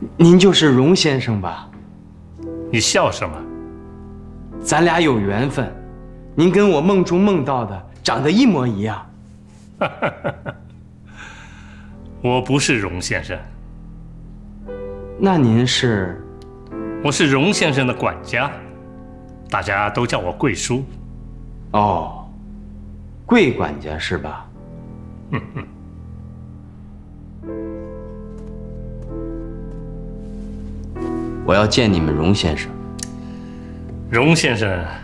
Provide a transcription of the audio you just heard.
您就是荣先生吧？ 你笑什么？ 咱俩有缘分，您跟我梦中梦到的长得一模一样。 我不是荣先生。 那您是？ 我是荣先生的管家，大家都叫我贵叔。 哦，贵管家是吧？ 我要见你们荣先生。 荣先生